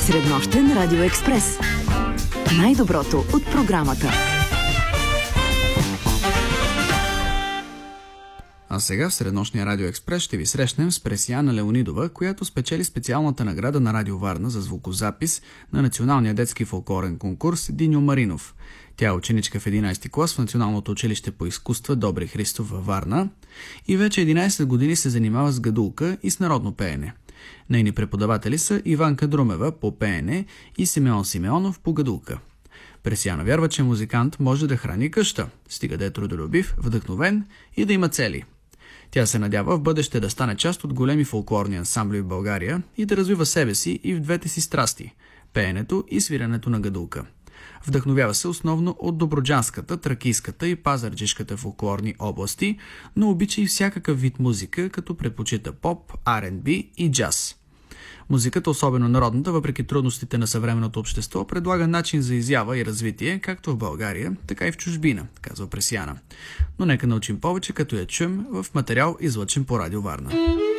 Среднощен радиоекспрес. Най-доброто от програмата. А сега в Среднощния радиоекспрес ще ви срещнем с Пресияна Леонидова, която спечели специалната награда на Радио Варна за звукозапис на Националния детски фолклорен конкурс Диньо Маринов. Тя е ученичка в 11 клас в Националното училище по изкуства Добри Христов във Варна и вече 11 години се занимава с гадулка и с народно пеене. Нейни преподаватели са Иванка Друмева по пеене и Симеон Симеонов по гадулка. Пресияна вярва, че музикант може да храни къща, стига да е трудолюбив, вдъхновен и да има цели. Тя се надява в бъдеще да стане част от големи фолклорни ансамбли в България и да развива себе си и в двете си страсти – пеенето и свирането на гадулка. Вдъхновява се основно от добруджанската, тракийската и пазарджишката фолклорни области, но обича и всякакъв вид музика, като предпочита поп, R&B и джаз. Музиката, особено народната, въпреки трудностите на съвременното общество, предлага начин за изява и развитие, както в България, така и в чужбина, казва Пресияна. Но нека научим повече, като я чуем в материал, излъчен по Радио Варна.